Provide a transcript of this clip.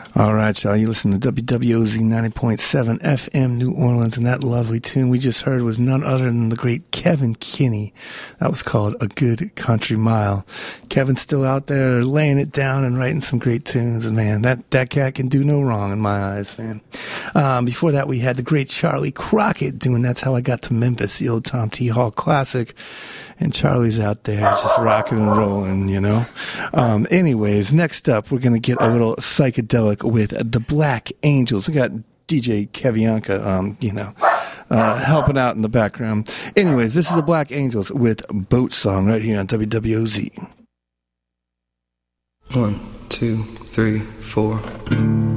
All right, y'all. You listen to WWOZ 90.7 FM New Orleans, and that lovely tune we just heard was none other than the great Kevin Kinney. That was called A Good Country Mile. Kevin's still out there laying it down and writing some great tunes, and man, that cat can do no wrong in my eyes, man. Before that, we had the great Charlie Crockett doing That's How I Got to Memphis, the old Tom T. Hall classic. And Charlie's out there just rocking and rolling, you know. Anyways, next up, we're going to get a little psychedelic with the Black Angels. We got DJ Kevianka, helping out in the background. Anyways, this is the Black Angels with Boat Song right here on WWOZ. 1, 2, 3, 4.